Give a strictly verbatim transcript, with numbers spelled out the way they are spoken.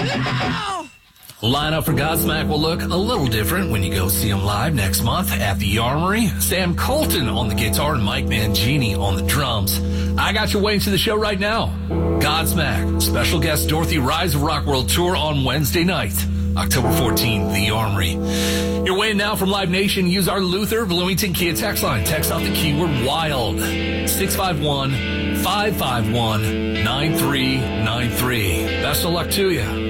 Lineup for Godsmack will look a little different when you go see them live next month at the Armory. Sam Colton on the guitar and Mike Mangini on the drums. I got you waiting to the show right now. Godsmack, special guest Dorothy Rise of Rock World Tour on Wednesday night, October fourteenth, the Armory. You're waiting now from Live Nation. Use our Luther Bloomington Kia text line. Text out the keyword WILD. six five one, five five one, nine three nine three. Best of luck to you.